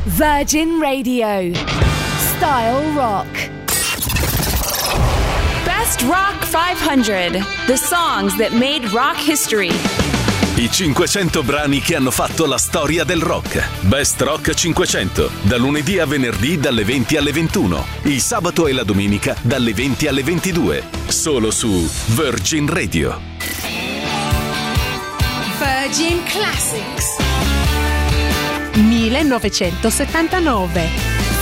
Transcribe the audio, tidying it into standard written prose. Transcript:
Virgin Radio. Style Rock. Best Rock 500. The songs that made rock history. I 500 brani che hanno fatto la storia del rock. Best Rock 500. Da lunedì a venerdì dalle 20 alle 21. Il sabato e la domenica dalle 20 alle 22. Solo su Virgin Radio. Virgin Classics 1979.